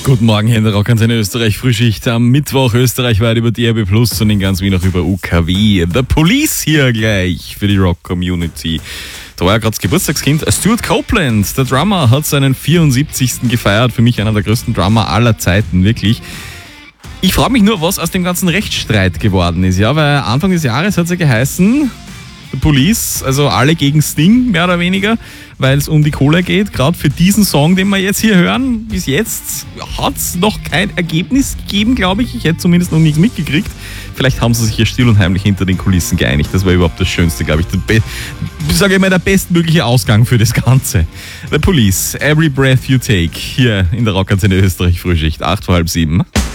Guten Morgen, hier in der Rock an seine Österreich-Frühschicht. Am Mittwoch österreichweit über DRB Plus und in ganz Wien auch über UKW. The Police hier gleich für die Rock-Community. Da war ja gerade das Geburtstagskind. Stuart Copeland, der Drummer, hat seinen 74. gefeiert. Für mich einer der größten Drummer aller Zeiten, wirklich. Ich frage mich nur, was aus dem ganzen Rechtsstreit geworden ist. Ja, weil Anfang des Jahres hat es ja geheißen, The Police, also alle gegen Sting, mehr oder weniger, weil es um die Kohle geht. Gerade für diesen Song, den wir jetzt hier hören, bis jetzt hat es noch kein Ergebnis gegeben, glaube ich. Ich hätte zumindest noch nichts mitgekriegt. Vielleicht haben sie sich hier still und heimlich hinter den Kulissen geeinigt. Das war überhaupt das Schönste, glaube ich. Der bestmögliche Ausgang für das Ganze. The Police, Every Breath You Take, hier in der Rock-Antenne Österreich Frühschicht, 6:30.